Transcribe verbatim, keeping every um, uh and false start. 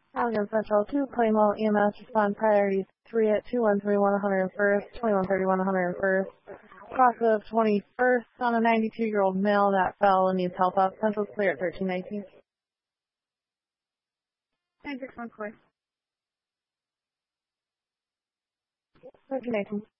Allegan Central two, Claymore E M S, respond priority three at two one three one one hundred first, twenty-one thirty-one one hundred first. Cross of twenty-first on a ninety-two-year-old male that fell and needs help up. Central's clear at thirteen nineteen. nine six one clear. thirteen nineteen.